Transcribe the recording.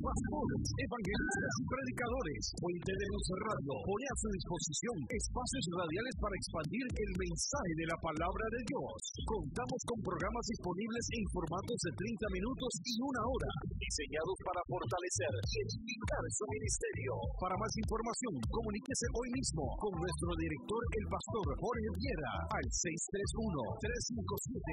pastores, evangelistas, predicadores. Fuente de Luz Radio pone a su disposición espacios radiales para expandir el mensaje de la palabra de Dios. Contamos con programas disponibles en formatos de 30 minutos y 1 hora, diseñados para fortalecer y edificar su ministerio. Para más información, comuníquese hoy mismo con nuestro director, el pastor Jorge Viera, al 631-357